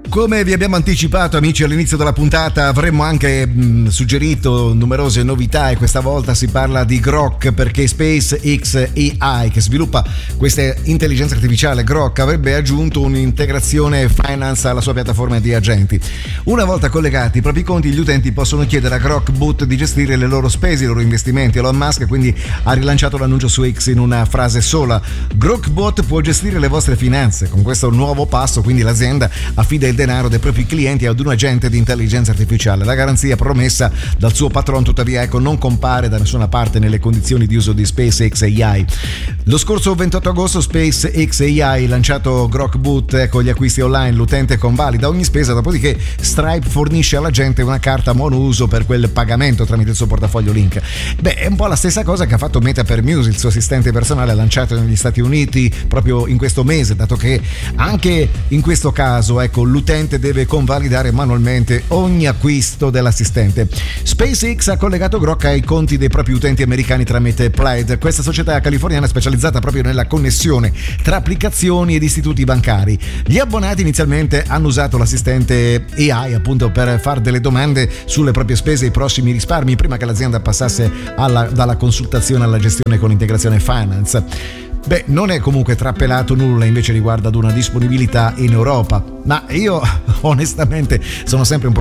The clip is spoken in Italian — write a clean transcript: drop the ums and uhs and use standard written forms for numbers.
Come vi abbiamo anticipato, amici, all'inizio della puntata avremmo anche suggerito numerose novità, e questa volta si parla di Grok, perché SpaceX AI, che sviluppa questa intelligenza artificiale Grok, avrebbe aggiunto un'integrazione Finance alla sua piattaforma di agenti. Una volta collegati i propri conti, gli utenti possono chiedere a Grok Bot di gestire le loro spese, i loro investimenti. Elon Musk quindi ha rilanciato l'annuncio su X in una frase sola: Grok Bot può gestire le vostre finanze. Con questo nuovo passo, quindi, l'azienda affida il denaro dei propri clienti ad un agente di intelligenza artificiale. La garanzia promessa dal suo patron, tuttavia, non compare da nessuna parte nelle condizioni di uso di SpaceX AI. Lo scorso 28 agosto SpaceX AI ha lanciato Grok Bot con gli acquisti online. L'utente convalida ogni spesa, dopodiché Stripe fornisce all'agente una carta monouso per quel pagamento tramite il suo portafoglio Link. È un po' la stessa cosa che ha fatto Meta per Muse, il suo assistente personale lanciato negli Stati Uniti proprio in questo mese, dato che anche in questo caso l'utente deve convalidare manualmente ogni acquisto dell'assistente. SpaceX ha collegato Grok ai conti dei propri utenti americani tramite Plaid, questa società californiana specializzata proprio nella connessione tra applicazioni ed istituti bancari. Gli abbonati inizialmente hanno usato l'assistente AI appunto per fare delle domande sulle proprie spese e i prossimi risparmi, prima che l'azienda passasse dalla consultazione alla gestione con integrazione Finance. Non è comunque trappelato nulla invece riguardo ad una disponibilità in Europa, ma io onestamente sono sempre un po'